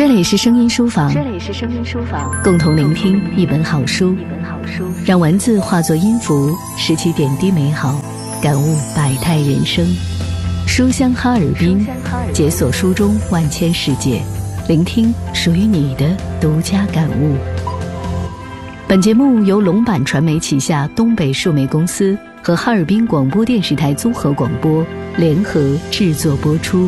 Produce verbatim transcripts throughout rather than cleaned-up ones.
这里是声音书房， 这里是声音书房， 共同聆听一本好书， 一本好书， 让文字化作音符，拾起点滴美好，感悟百态人生。书香哈尔滨，解锁书中万千世界，聆听属于你的独家感悟。本节目由龙版传媒旗下东北数媒公司和哈尔滨广播电视台综合广播联合制作播出。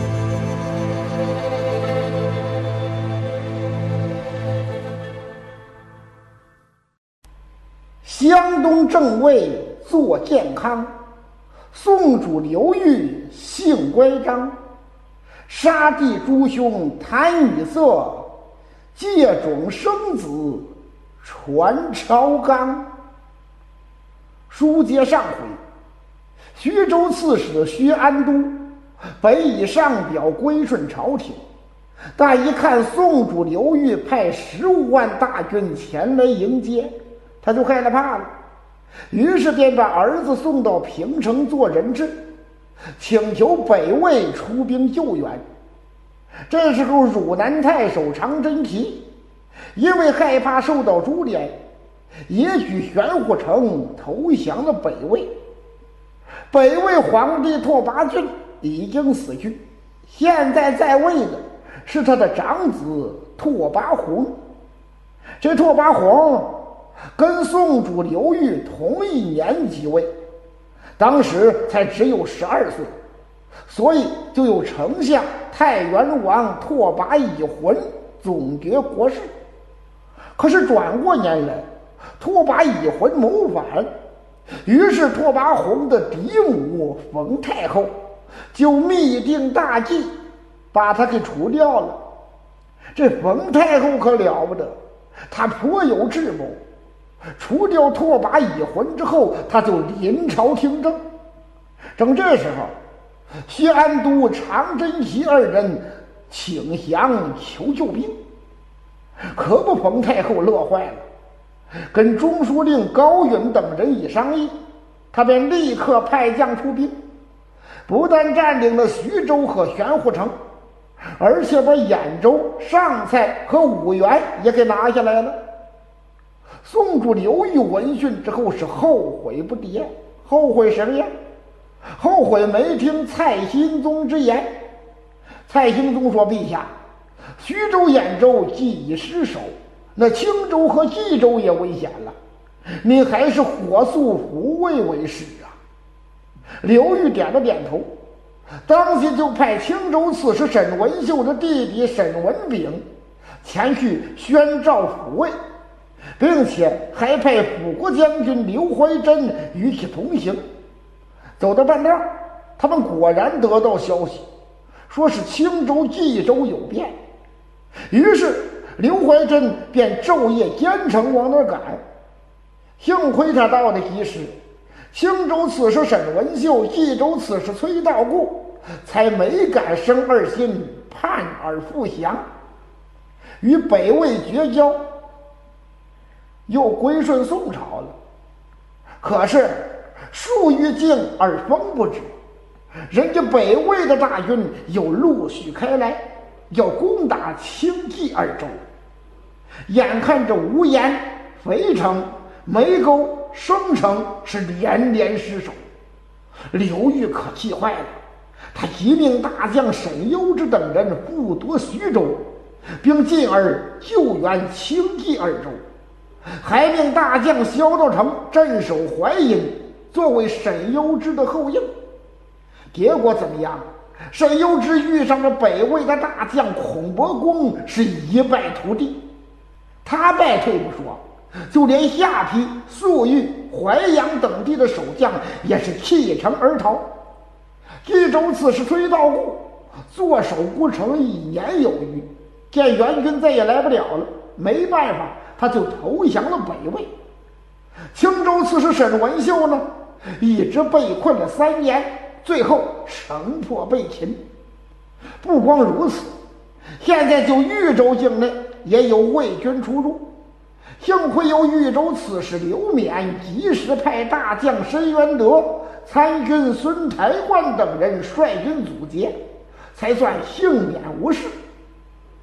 湘东正位做健康，宋主刘裕性乖张，杀弟诸兄谈女色，借种生子传朝纲。书接上回，徐州刺史徐安都本已上表归顺朝廷，但一看宋主刘裕派十五万大军前来迎接，他就害怕了，于是便把儿子送到平城做人质，请求北魏出兵救援。这时候汝南太守常真齐因为害怕受到株连，也许玄乎城投降了北魏。北魏皇帝拓跋浚已经死去，现在在位的是他的长子拓跋宏。这拓跋宏跟宋主刘裕同一年即位，当时才只有十二岁，所以就有丞相太原王拓跋乙浑总结国事。可是转过年来，拓跋乙浑谋反，于是拓跋宏的嫡母冯太后就密定大计，把他给除掉了。这冯太后可了不得，她颇有智谋。除掉拓跋乙浑之后，他就临朝听政。正这时候，徐安都、常真齐二人请降求救兵，可不冯太后乐坏了，跟中书令高允等人一商议，他便立刻派将出兵，不但占领了徐州和玄乎城，而且把兖州、上蔡和五原也给拿下来了。宋主刘裕闻讯之后是后悔不迭，后悔什么呀？后悔没听蔡兴宗之言。蔡兴宗说：“陛下，徐州、兖州既已失守，那青州和冀州也危险了，你还是火速复魏为是啊。”刘裕点了点头，当即就派青州刺史沈文秀的弟弟沈文炳前去宣召抚慰，并且还派辅国将军刘怀真与其同行。走到半道，他们果然得到消息，说是青州、冀州有变。于是刘怀真便昼夜兼程往那儿赶。幸亏他到的及时，青州刺史沈文秀、冀州刺史崔道固才没敢生二心，叛而复降，与北魏绝交，又归顺宋朝了。可是树欲静而风不止，人家北魏的大军又陆续开来，要攻打青冀二州。眼看着无盐、肥城、梅沟、升城是连连失守，刘裕可气坏了，他急命大将沈攸之等人复夺徐州，并进而救援青冀二州，还命大将萧道成镇守淮阴，作为沈攸之的后应。结果怎么样？沈攸之遇上了北魏的大将孔伯公，是一败涂地。他败退不说，就连下邳、粟裕、淮阳等地的守将也是弃城而逃。冀州刺史崔道固坐守孤城一年有余，见援军再也来不了了，没办法，他就投降了北魏。青州刺史沈文秀呢，一直被困了三年，最后城破被擒。不光如此，现在就豫州境内也有魏军出入，幸亏有豫州刺史刘勉及时派大将申元德、参军孙台焕等人率军阻截，才算幸免无事。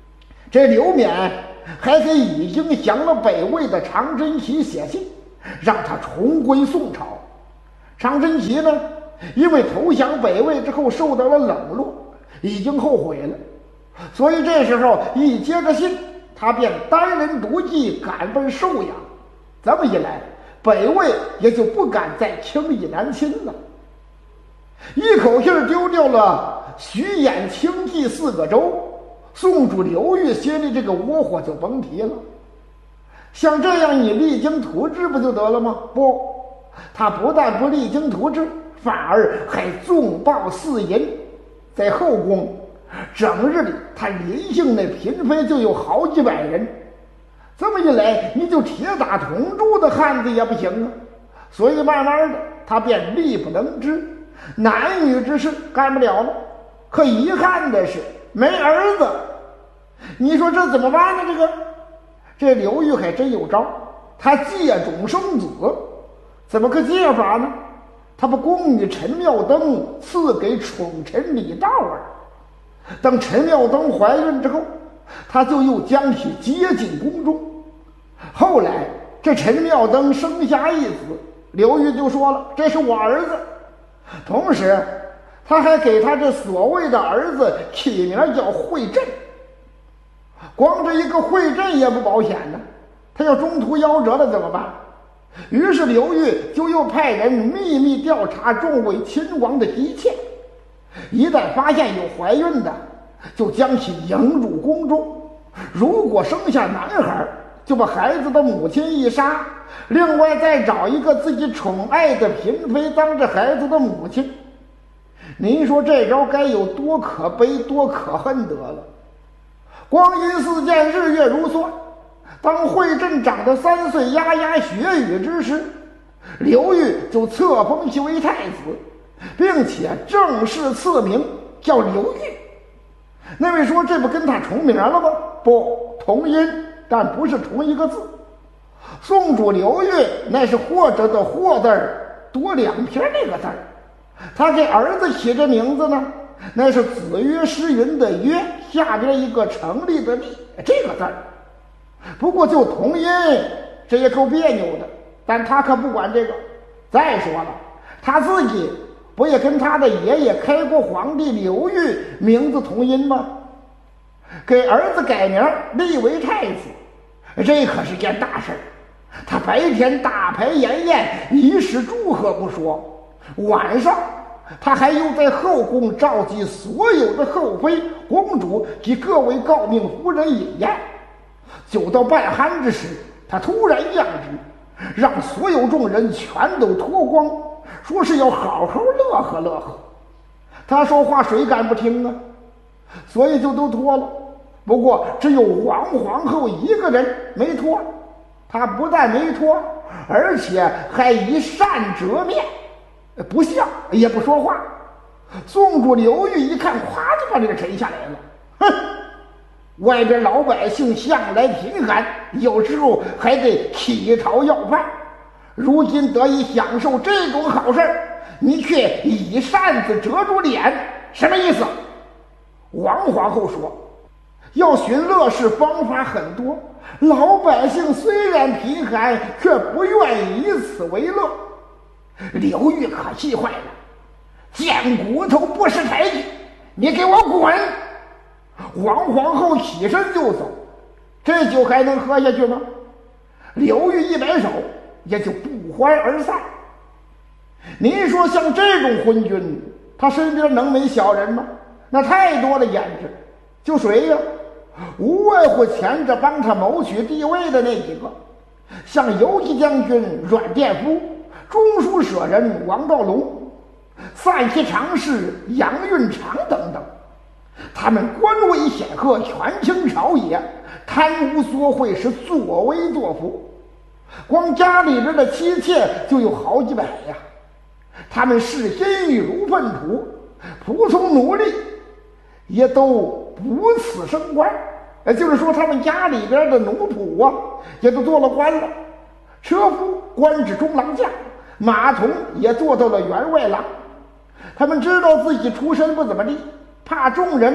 这刘勉还给已经降了北魏的常珍奇写信，让他重归宋朝。常珍奇呢，因为投降北魏之后受到了冷落，已经后悔了，所以这时候一接着信，他便单人独骑赶奔寿阳。这么一来，北魏也就不敢再轻易南侵了。一口气丢掉了徐兖青冀四个州，宋主刘裕心里这个窝火就甭提了。像这样你励精图治不就得了吗？不，他不但不励精图治，反而还纵暴肆淫。在后宫整日里他临幸那嫔妃就有好几百人，这么一来你就铁打铜铸的汉子也不行啊。所以慢慢的他便力不能支，男女之事干不了了。可遗憾的是没儿子，你说这怎么办呢？这个这刘裕还真有招，他借种生子。怎么个借法呢？他把宫女陈妙登赐给宠臣李道儿，等陈妙登怀孕之后，他就又将其接进宫中。后来这陈妙登生下一子，刘裕就说了，这是我儿子。同时他还给他这所谓的儿子起名叫惠振。光这一个惠振也不保险呢，他要中途夭折了怎么办？于是刘裕就又派人秘密调查众位亲王的一切，一旦发现有怀孕的，就将其迎入宫中。如果生下男孩，就把孩子的母亲一杀，另外再找一个自己宠爱的嫔妃当这孩子的母亲。您说这招该有多可悲多可恨得了。光阴似箭，日月如梭，当惠振长得三岁牙牙学语之时，刘裕就册封其为太子，并且正式赐名叫刘裕。那位说这不跟他重名了吗？不，同音，但不是同一个字。宋主刘裕那是或者的或字儿多两撇那个字儿，他给儿子起这名字呢，那是子曰诗云的曰下边一个成立的立这个字儿。不过就同音，这也够别扭的，但他可不管这个。再说了，他自己不也跟他的爷爷开国皇帝刘裕名字同音吗？给儿子改名立为太子，这可是件大事儿。他白天大排筵宴，以示祝贺不说，晚上他还又在后宫召集所有的后妃、公主及各位诰命夫人饮宴。就到半酣之时，他突然降旨，让所有众人全都脱光，说是要好好乐呵乐呵。他说话谁敢不听啊？所以就都脱了。不过只有王皇后一个人没脱，她不但没脱，而且还以扇遮面，不笑也不说话。宋主刘裕一看，咵就把这个沉下来了。哼，外边老百姓向来贫寒，有时候还得乞讨要饭，如今得以享受这种好事，你却以扇子遮住脸，什么意思？王皇后说，要寻乐事方法很多，老百姓虽然贫寒，却不愿意以此为乐。刘裕可气坏了，贱骨头不识抬举，你给我滚！王皇后起身就走，这酒还能喝下去吗？刘裕一摆手，也就不欢而散。您说像这种昏君，他身边能没小人吗？那太多了胭脂。就谁呀？无外乎前着帮他谋取地位的那几个，像游击将军阮殿夫、中书舍人王道隆、散骑常侍杨运长等等。他们官威显赫，权倾朝野，贪污索贿是作威作福。光家里边的妻妾就有好几百呀。他们视心欲如粪土，服从奴隶也都不赐升官。也就是说，他们家里边的奴仆啊，也都做了官了。车夫官至中郎将，马童也做到了员外郎。他们知道自己出身不怎么地，怕众人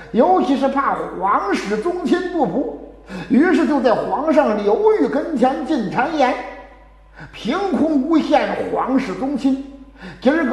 尤其是怕皇室宗亲不服，于是就在皇上刘裕跟前进谗言，凭空诬陷皇室宗亲。今儿个